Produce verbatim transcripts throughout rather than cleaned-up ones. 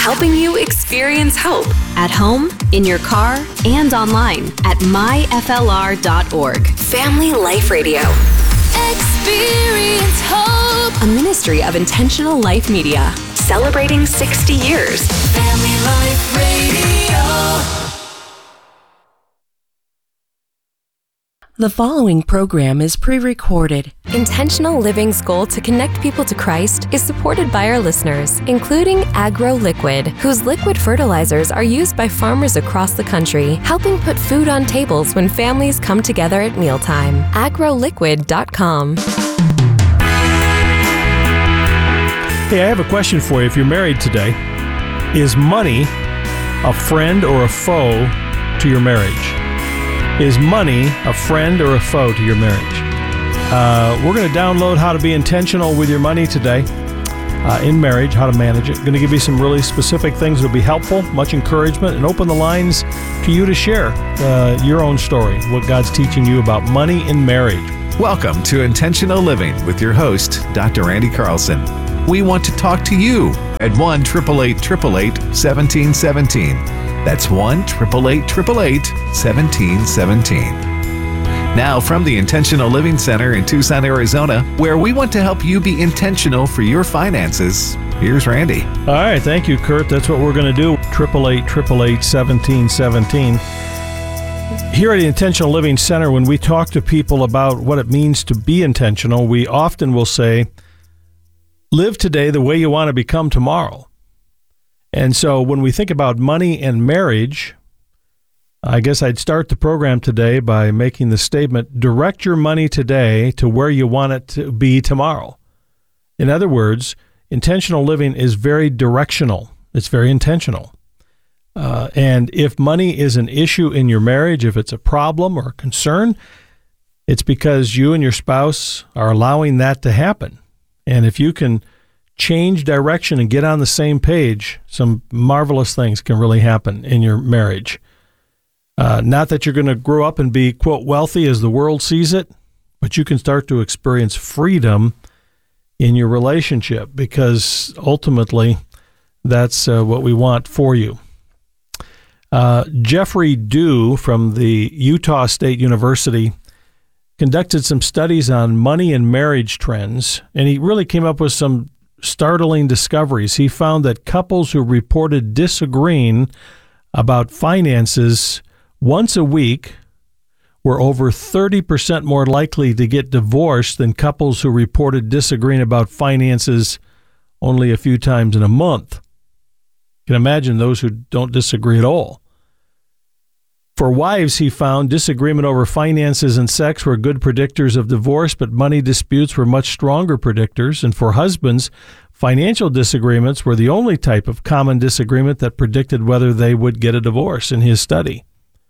helping you experience hope at home, in your car, and online at my f l r dot org. Family Life Radio. Experience hope. A ministry of Intentional Life Media. Celebrating sixty years. Family Life Radio. The following program is pre-recorded. Intentional Living's goal to connect people to Christ is supported by our listeners, including Agro Liquid, whose liquid fertilizers are used by farmers across the country, helping put food on tables when families come together at mealtime. agro liquid dot com. Hey, I have a question for you. If you're married today, is money a friend or a foe to your marriage? Is money a friend or a foe to your marriage? Uh, we're going to download how to be intentional with your money today uh, in marriage, how to manage it. Going to give you some really specific things that will be helpful, much encouragement, and open the lines to you to share uh, your own story, what God's teaching you about money in marriage. Welcome to Intentional Living with your host, Doctor Randy Carlson. We want to talk to you at one eight eight eight eight eight, one seven one seven. That's one eight eight eight eight eight, one seven one seven. Now from the Intentional Living Center in Tucson, Arizona, where we want to help you be intentional for your finances, here's Randy. All right, thank you, Kurt. That's what we're going to do. eight eight eight eight eight eight, one seven one seven. Here at the Intentional Living Center, when we talk to people about what it means to be intentional, we often will say, live today the way you want to become tomorrow. And so when we think about money and marriage, I guess I'd start the program today by making the statement, direct your money today to where you want it to be tomorrow. In other words, intentional living is very directional. It's very intentional. Uh, and if money is an issue in your marriage, if it's a problem or a concern, it's because you and your spouse are allowing that to happen. And if you can change direction and get on the same page, some marvelous things can really happen in your marriage. Uh, not that you're going to grow up and be, quote, wealthy as the world sees it, but you can start to experience freedom in your relationship because ultimately that's uh, what we want for you. Uh, Jeffrey Dew from the Utah State University conducted some studies on money and marriage trends, and he really came up with some startling discoveries. He found that couples who reported disagreeing about finances once a week were over thirty percent more likely to get divorced than couples who reported disagreeing about finances only a few times in a month. You can imagine those who don't disagree at all. For wives, he found disagreement over finances and sex were good predictors of divorce, but money disputes were much stronger predictors. And for husbands, financial disagreements were the only type of common disagreement that predicted whether they would get a divorce in his study.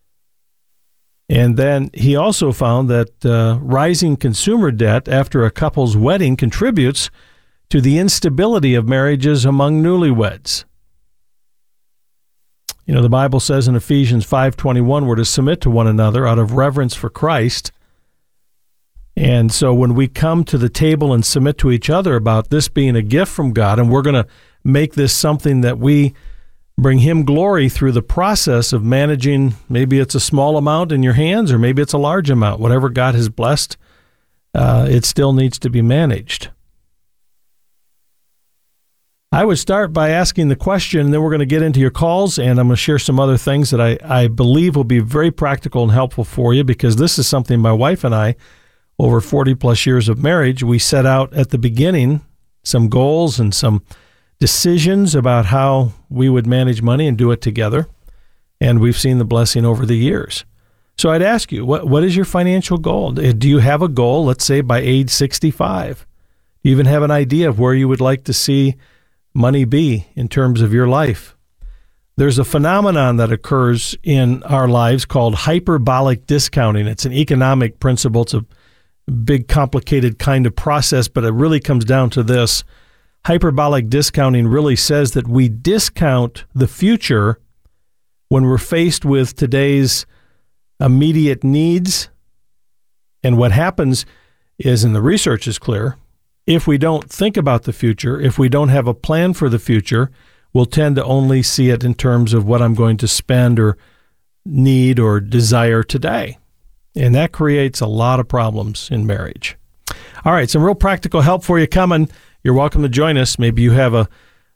And then he also found that uh, rising consumer debt after a couple's wedding contributes to the instability of marriages among newlyweds. You know, the Bible says in Ephesians five twenty-one, we're to submit to one another out of reverence for Christ. And so when we come to the table and submit to each other about this being a gift from God, and we're going to make this something that we bring Him glory through the process of managing, maybe it's a small amount in your hands or maybe it's a large amount, whatever God has blessed, uh, it still needs to be managed. I would start by asking the question, and then we're going to get into your calls, and I'm going to share some other things that I, I believe will be very practical and helpful for you, because this is something my wife and I, over forty plus years of marriage, we set out at the beginning some goals and some decisions about how we would manage money and do it together, and we've seen the blessing over the years. So I'd ask you, what what is your financial goal? Do you have a goal, let's say, by age sixty-five? Do you even have an idea of where you would like to see money be in terms of your life? There's a phenomenon that occurs in our lives called hyperbolic discounting. It's an economic principle. It's a big, complicated kind of process, but it really comes down to this. Hyperbolic discounting really says that we discount the future when we're faced with today's immediate needs. And what happens is, and the research is clear, if we don't think about the future, if we don't have a plan for the future, will tend to only see it in terms of what I'm going to spend or need or desire today. And that creates a lot of problems in marriage. All right, some real practical help for you coming. You're welcome to join us. Maybe you have a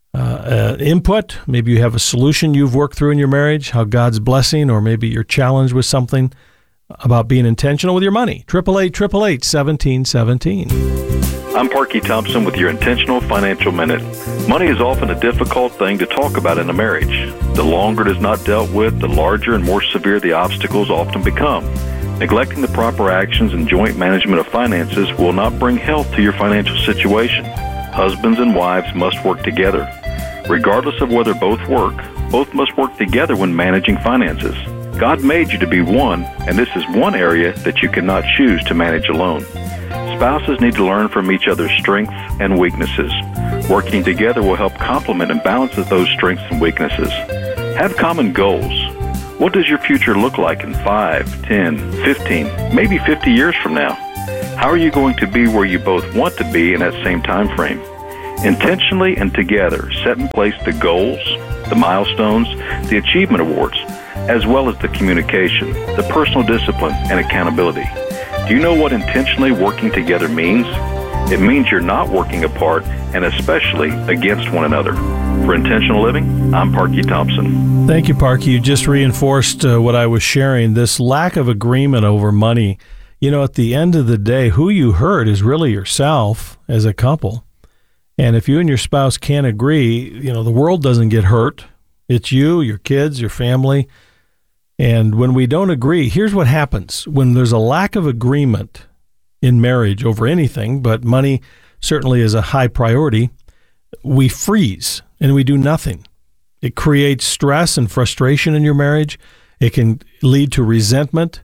uh, uh, input. Maybe you have a solution you've worked through in your marriage, how God's blessing, or maybe you're challenged with something about being intentional with your money. eight eight eight, eight eight eight, one seven one seven. I'm Parky Thompson with your Intentional Financial Minute. Money is often a difficult thing to talk about in a marriage. The longer it is not dealt with, the larger and more severe the obstacles often become. Neglecting the proper actions and joint management of finances will not bring health to your financial situation. Husbands and wives must work together. Regardless of whether both work, both must work together when managing finances. God made you to be one, and this is one area that you cannot choose to manage alone. Spouses need to learn from each other's strengths and weaknesses. Working together will help complement and balance those strengths and weaknesses. Have common goals. What does your future look like in five, ten, fifteen, maybe fifty years from now? How are you going to be where you both want to be in that same time frame? Intentionally and together, set in place the goals, the milestones, the achievement awards, as well as the communication, the personal discipline, and accountability. Do you know what intentionally working together means? It means you're not working apart and especially against one another. For Intentional Living, I'm Parky Thompson. Thank you, Parky. You just reinforced uh, what I was sharing, this lack of agreement over money. You know, at the end of the day, who you hurt is really yourself as a couple. And if you and your spouse can't agree, you know, the world doesn't get hurt. It's you, your kids, your family. And when we don't agree, here's what happens. When there's a lack of agreement in marriage over anything, but money certainly is a high priority, we freeze and we do nothing. It creates stress and frustration in your marriage. It can lead to resentment.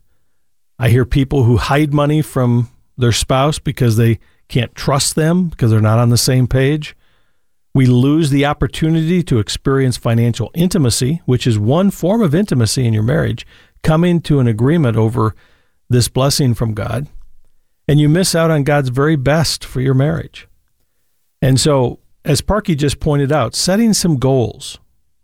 I hear people who hide money from their spouse because they can't trust them because they're not on the same page. We lose the opportunity to experience financial intimacy, which is one form of intimacy in your marriage, coming to an agreement over this blessing from God. And you miss out on God's very best for your marriage. And so, as Parky just pointed out, setting some goals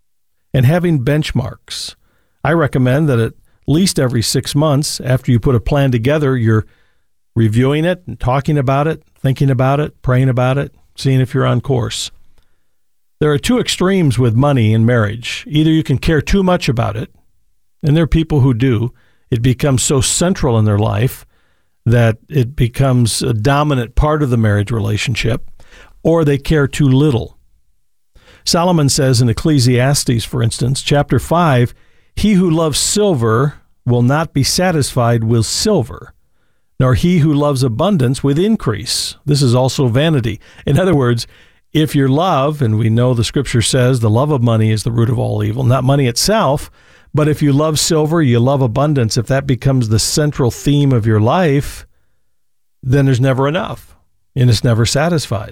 and having benchmarks. I recommend that at least every six months after you put a plan together, you're reviewing it and talking about it, thinking about it, praying about it, seeing if you're on course. There are two extremes with money in marriage. Either you can care too much about it, and there are people who do. It becomes so central in their life that it becomes a dominant part of the marriage relationship, or they care too little. Solomon says in Ecclesiastes, for instance, chapter five, "He who loves silver will not be satisfied with silver, nor he who loves abundance with increase." This is also vanity. In other words, if your love, and we know the scripture says the love of money is the root of all evil, not money itself, but if you love silver, you love abundance, if that becomes the central theme of your life, then there's never enough, and it's never satisfied.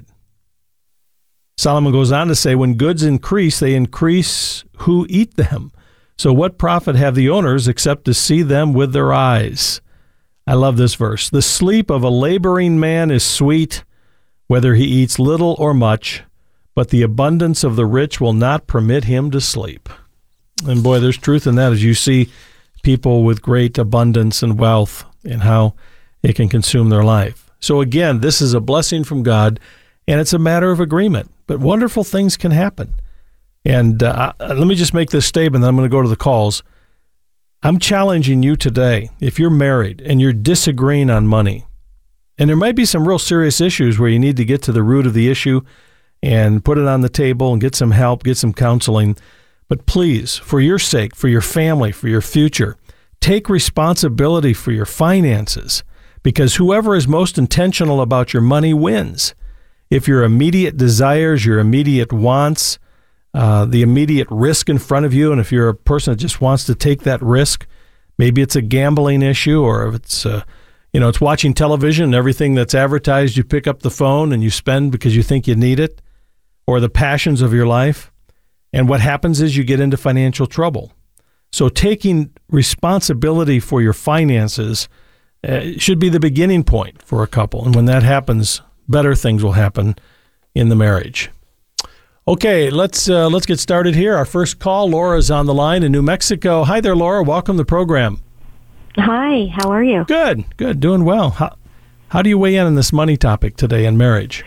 Solomon goes on to say, when goods increase, they increase who eat them. So what profit have the owners except to see them with their eyes? I love this verse. The sleep of a laboring man is sweet, whether he eats little or much, but the abundance of the rich will not permit him to sleep. And boy, there's truth in that as you see people with great abundance and wealth and how it can consume their life. So again, this is a blessing from God, and it's a matter of agreement. But wonderful things can happen. And uh, let me just make this statement, then I'm going to go to the calls. I'm challenging you today, if you're married and you're disagreeing on money, and there might be some real serious issues where you need to get to the root of the issue and put it on the table and get some help, get some counseling. But please, for your sake, for your family, for your future, take responsibility for your finances, because whoever is most intentional about your money wins. If your immediate desires, your immediate wants, uh, the immediate risk in front of you, and if you're a person that just wants to take that risk, maybe it's a gambling issue, or if it's uh, you know, it's watching television and everything that's advertised, you pick up the phone and you spend because you think you need it, or the passions of your life. And what happens is you get into financial trouble. So taking responsibility for your finances uh, should be the beginning point for a couple. And when that happens, better things will happen in the marriage. Okay, let's uh, let's get started here. Our first call, Laura's on the line in New Mexico. Hi there, Laura. Welcome to the program. Hi, how are you? Good, good, doing well. How, how do you weigh in on this money topic today in marriage?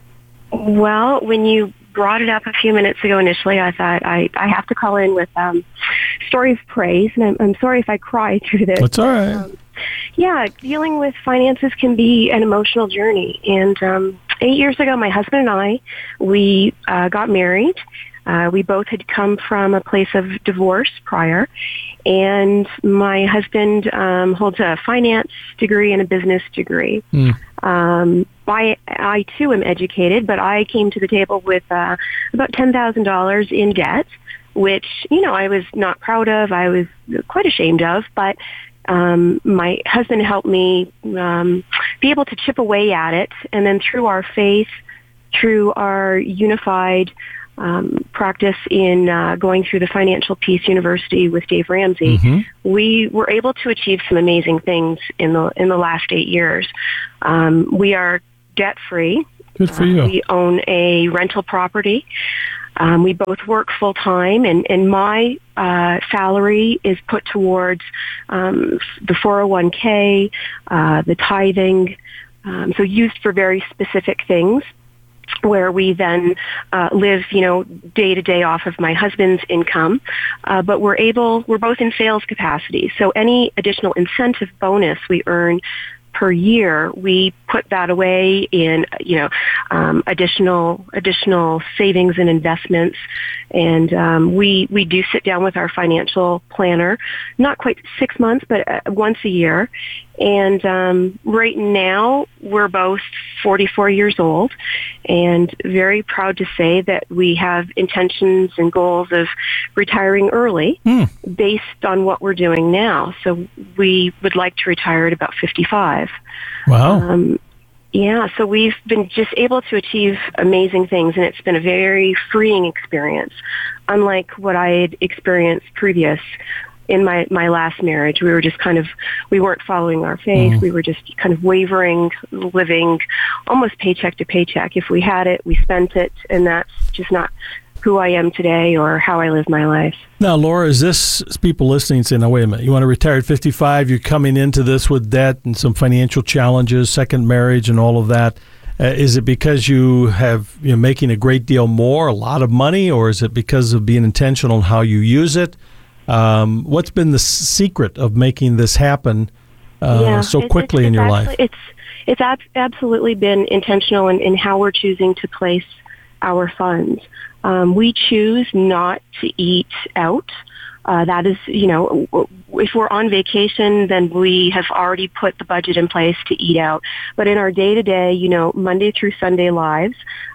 Well, when you brought it up a few minutes ago initially, I thought I, I have to call in with um, story of praise, and I'm, I'm sorry if I cry through this. That's all right. Um, yeah, dealing with finances can be an emotional journey, and um, eight years ago, my husband and I, we uh, got married. Uh, we both had come from a place of divorce prior, and my husband um, holds a finance degree and a business degree. Mm. Um, I, I, too, am educated, but I came to the table with uh, about ten thousand dollars in debt, which, you know, I was not proud of. I was quite ashamed of, but um, my husband helped me um, be able to chip away at it, and then through our faith, through our unified Um, practice in uh, going through the Financial Peace University with Dave Ramsey, mm-hmm. we were able to achieve some amazing things in the in the last eight years. Um, we are debt free. Good for you. Uh, we own a rental property. Um, we both work full time, and and my uh, salary is put towards um, the four oh one k, uh, the tithing, um, so used for very specific things, where we then uh, live, you know, day to day off of my husband's income. Uh, but we're able, we're both in sales capacity. So any additional incentive bonus we earn per year, we put that away in, you know, um, additional additional savings and investments. And um, we we do sit down with our financial planner, not quite six months, but uh, once a year. And um, right now, we're both forty-four years old, and very proud to say that we have intentions and goals of retiring early mm. based on what we're doing now. So we would like to retire at about fifty-five. Wow. Um, yeah, so we've been just able to achieve amazing things, and it's been a very freeing experience, unlike what I had experienced previous. In my, my last marriage, we were just kind of, we weren't following our faith. Mm. We were just kind of wavering, living almost paycheck to paycheck. If we had it, we spent it, and that's just not who I am today or how I live my life. Now, Laura, is this people listening saying, now, wait a minute, you want to retire at fifty-five, you're coming into this with debt and some financial challenges, second marriage and all of that. Uh, is it because you have, you know, making a great deal more, a lot of money, or is it because of being intentional in how you use it? Um, what's been the secret of making this happen uh, yeah, so it, quickly it's, in it's your actually, life? It's it's ab- absolutely been intentional in, in how we're choosing to place our funds. Um, we choose not to eat out. Uh, that is, you know, if we're on vacation, then we have already put the budget in place to eat out. But in our day-to-day, you know, Monday through Sunday lives,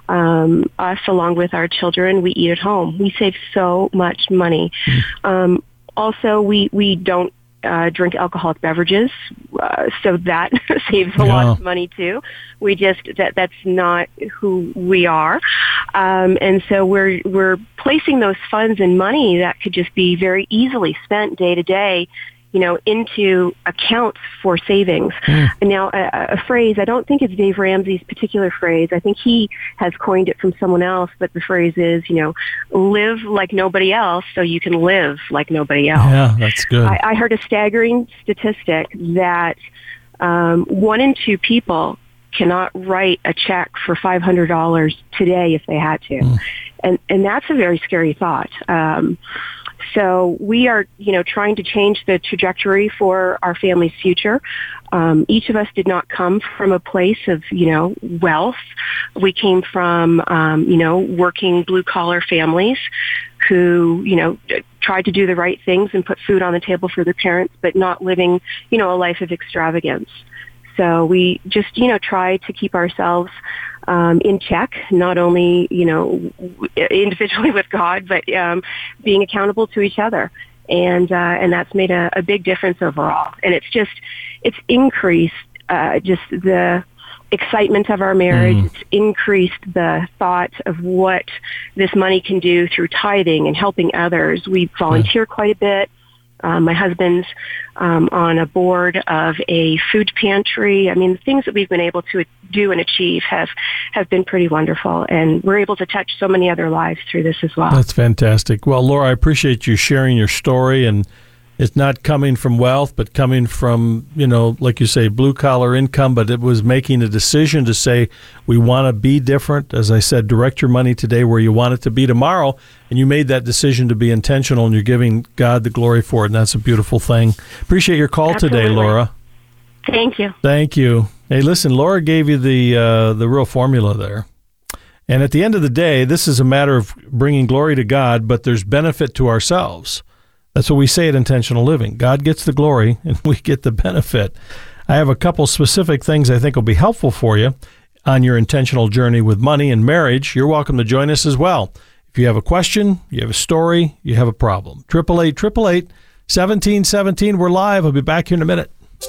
um, us along with our children, we eat at home. We save so much money. Mm. Um, also, we, we don't uh, drink alcoholic beverages, uh, so that saves a yeah. lot of money too. We just that that's not who we are, um, and so we're we're placing those funds and money that could just be very easily spent day to day, you know, into accounts for savings. Mm. And now a, a phrase, I don't think it's Dave Ramsey's particular phrase. I think he has coined it from someone else, but the phrase is, you know, live like nobody else so you can live like nobody else. Yeah, that's good. I, I heard a staggering statistic that um, one in two people cannot write a check for five hundred dollars today if they had to. Mm. And, and that's a very scary thought. Um, So we are, you know, trying to change the trajectory for our family's future. Um, each of us did not come from a place of, you know, wealth. We came from, um, you know, working blue-collar families who, you know, tried to do the right things and put food on the table for their parents, but not living, you know, a life of extravagance. So we just, you know, try to keep ourselves um, in check, not only, you know, individually with God, but um, being accountable to each other. And uh, and that's made a, a big difference overall. And it's just, it's increased uh, just the excitement of our marriage. Mm. It's increased the thought of what this money can do through tithing and helping others. We volunteer mm. quite a bit. Uh, my husband's um, on a board of a food pantry. I mean, the things that we've been able to do and achieve have, have been pretty wonderful, and we're able to touch so many other lives through this as well. That's fantastic. Well, Laura, I appreciate you sharing your story, and it's not coming from wealth, but coming from, you know, like you say, blue-collar income, but it was making a decision to say, we want to be different. As I said, direct your money today where you want it to be tomorrow, and you made that decision to be intentional, and you're giving God the glory for it, and that's a beautiful thing. Appreciate your call Absolutely. today, Laura. Thank you. Thank you. Hey, listen, Laura gave you the uh, the real formula there. And at the end of the day, this is a matter of bringing glory to God, but there's benefit to ourselves. That's what we say at Intentional Living. God gets the glory, and we get the benefit. I have a couple specific things I think will be helpful for you on your intentional journey with money and marriage. You're welcome to join us as well. If you have a question, you have a story, you have a problem. eight eight eight, eight eight eight, one seven one seven. We're live. I'll be back here in a minute.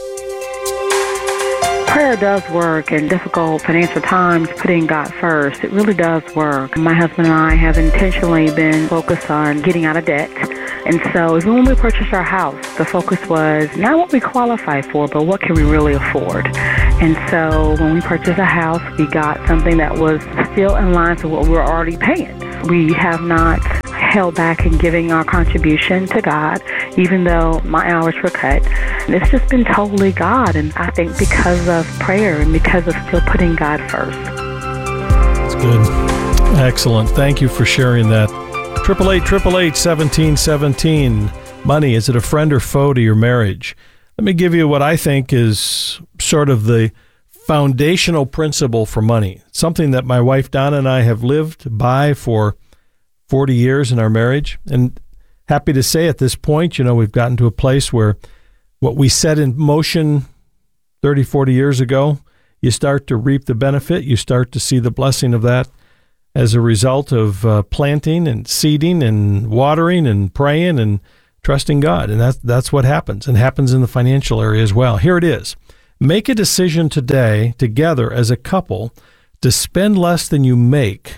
Prayer does work in difficult financial times, putting God first. It really does work. My husband and I have intentionally been focused on getting out of debt. And so even when we purchased our house, the focus was not what we qualify for, but what can we really afford. And so when we purchased a house, we got something that was still in line to what we were already paying. We have not held back in giving our contribution to God, even though my hours were cut. And it's just been totally God, and I think because of prayer and because of still putting God first. That's good. Excellent. Thank you for sharing that. eight eight eight, eight eight eight, one seven one seven. Money, is it a friend or foe to your marriage? Let me give you what I think is sort of the foundational principle for money. Something that my wife Donna and I have lived by for forty years in our marriage. And happy to say at this point, you know, we've gotten to a place where what we set in motion thirty, forty years ago, you start to reap the benefit. You start to see the blessing of that as a result of uh, planting and seeding and watering and praying and trusting God. And that's, that's what happens, and happens in the financial area as well. Here it is. Make a decision today together as a couple to spend less than you make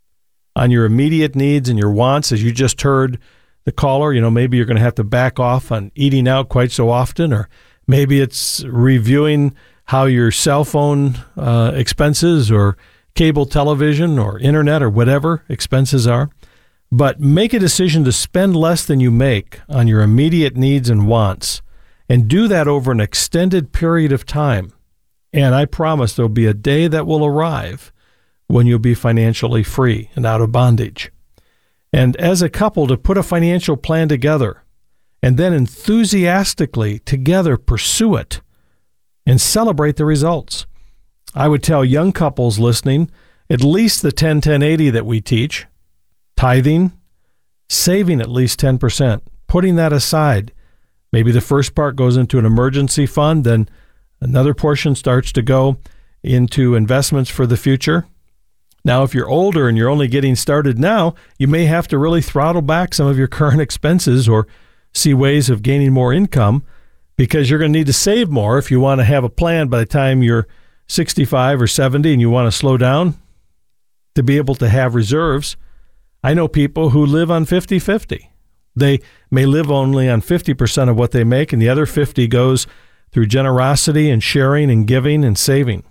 on your immediate needs and your wants. As you just heard the caller, you know, maybe you're going to have to back off on eating out quite so often, or maybe it's reviewing how your cell phone uh, expenses or cable television or internet or whatever expenses are. But make a decision to spend less than you make on your immediate needs and wants, and do that over an extended period of time. And I promise there'll be a day that will arrive when you'll be financially free and out of bondage. And as a couple, to put a financial plan together and then enthusiastically together pursue it and celebrate the results. I would tell young couples listening, at least the ten ten eighty that we teach, tithing, saving at least ten percent, putting that aside. Maybe the first part goes into an emergency fund, then another portion starts to go into investments for the future. Now, if you're older and you're only getting started now, you may have to really throttle back some of your current expenses or see ways of gaining more income, because you're going to need to save more if you want to have a plan by the time you're sixty-five or seventy and you want to slow down to be able to have reserves. I know people who live on fifty-fifty. They may live only on fifty percent of what they make, and the other fifty goes through generosity and sharing and giving and saving.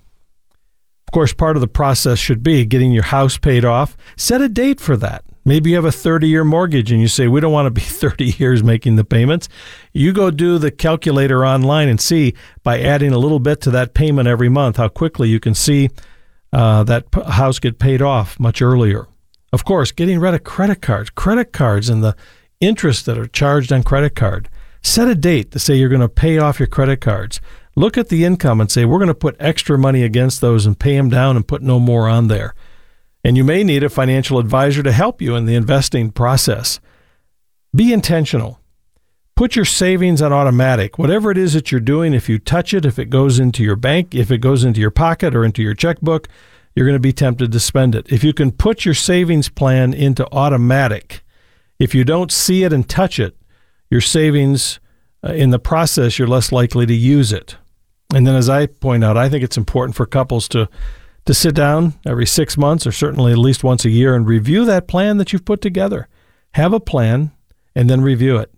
Of course, part of the process should be getting your house paid off. Set a date for that. Maybe you have a thirty-year mortgage and you say, we don't want to be thirty years making the payments. You go do the calculator online and see, by adding a little bit to that payment every month, how quickly you can see uh, that p- house get paid off much earlier. Of course, getting rid of credit cards, credit cards and the interest that are charged on credit card. Set a date to say you're going to pay off your credit cards. Look at the income and say, we're going to put extra money against those and pay them down and put no more on there. And you may need a financial advisor to help you in the investing process. Be intentional. Put your savings on automatic. Whatever it is that you're doing, if you touch it, if it goes into your bank, if it goes into your pocket or into your checkbook, you're going to be tempted to spend it. If you can put your savings plan into automatic, if you don't see it and touch it, your savings, uh, in the process, you're less likely to use it. And then, as I point out, I think it's important for couples to to sit down every six months or certainly at least once a year and review that plan that you've put together. Have a plan and then review it.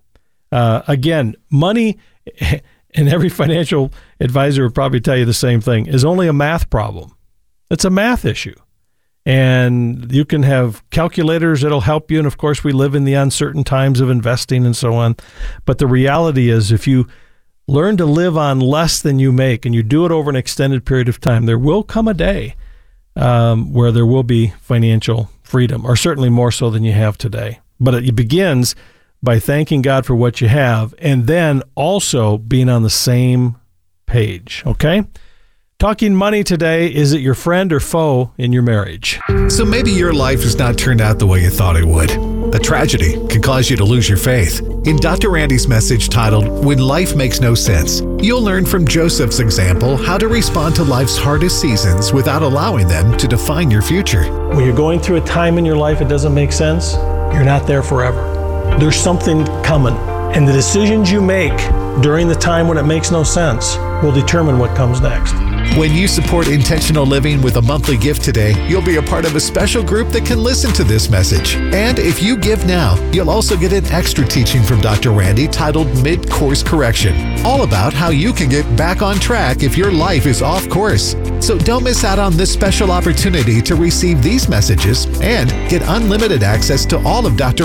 Uh, again, money, and every financial advisor would probably tell you the same thing, is only a math problem. It's a math issue. And you can have calculators that'll help you. And of course, we live in the uncertain times of investing and so on. But the reality is, if you learn to live on less than you make and you do it over an extended period of time, there will come a day um, where there will be financial freedom, or certainly more so than you have today. But it begins by thanking God for what you have, and then also being on the same page, okay? Talking money today, is it your friend or foe in your marriage? So maybe your life has not turned out the way you thought it would. A tragedy can cause you to lose your faith. In Doctor Randy's message titled, When Life Makes No Sense, you'll learn from Joseph's example how to respond to life's hardest seasons without allowing them to define your future. When you're going through a time in your life it doesn't make sense, you're not there forever. There's something coming. And the decisions you make during the time when it makes no sense will determine what comes next. When you support intentional living with a monthly gift today, you'll be a part of a special group that can listen to this message. And if you give now, you'll also get an extra teaching from Doctor Randy titled Mid-Course Correction, all about how you can get back on track if your life is off course. So don't miss out on this special opportunity to receive these messages and get unlimited access to all of Doctor